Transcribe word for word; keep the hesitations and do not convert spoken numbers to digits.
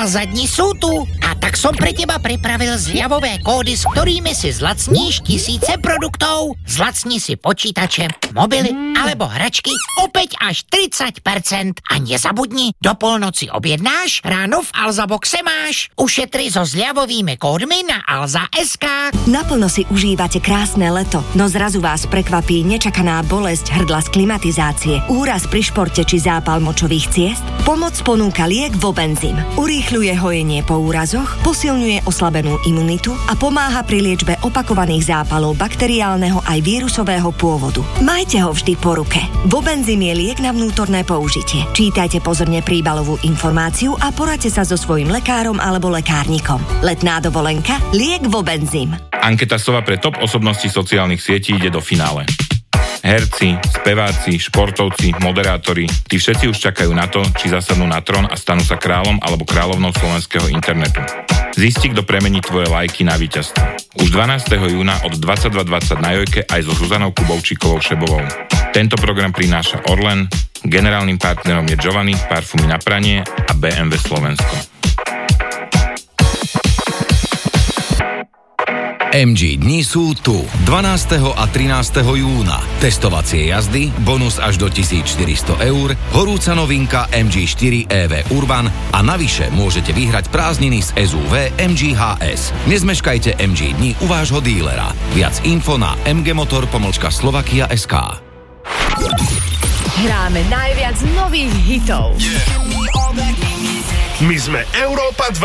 Alza dni sú tu a tak som pre teba pripravil zľavové kódy, s ktorými si zlacníš tisíce produktov. Zlacni si počítače, mobily alebo hračky opäť až tridsať percent. A nezabudni, do polnoci objednáš, ráno v Alza boxe máš. Ušetri so zľavovými kódmi na alza bodka es ká. Naplno si užívate krásne leto, no zrazu vás prekvapí nečakaná bolesť hrdla z klimatizácie, úraz pri športe či zápal močových ciest? Pomoc ponúka liek Vobenzym. Urýchľuje hojenie po úrazoch, posilňuje oslabenú imunitu a pomáha pri liečbe opakovaných zápalov bakteriálneho aj vírusového pôvodu. Majte ho vždy po ruke. Vobenzym je liek na vnútorné použitie. Čítajte pozorne príbalovú informáciu a poradte sa so svojím lekárom alebo lekárnikom. Letná dovolenka? Liek Vobenzym. Anketa Sova pre top osobnosti sociálnych sietí ide do finále. Herci, speváci, športovci, moderátori, tí všetci už čakajú na to, či zasadnú na trón a stanú sa kráľom alebo kráľovnou slovenského internetu. Zisti, kto premení tvoje lajky na víťazstvo. Už dvanásteho júna od dvadsaťdva dvadsať na Jojke aj so Zuzanou Kubovčíkovou-Šebovou. Tento program prináša Orlen, generálnym partnerom je Giovanni, parfumy na pranie a bé em vé Slovensko. em gé dni sú tu. dvanásteho a trinásteho júna. Testovacie jazdy, bonus až do tisícštyristo eur, horúca novinka em gé štyri é vé Urban a navyše môžete vyhrať prázdniny z es ú vé em gé há es. Nezmeškajte em gé dni u vášho dílera. Viac info na mgmotor pomlčka slovakia bodka es ká. Hráme najviac nových hitov. My sme Európa dva.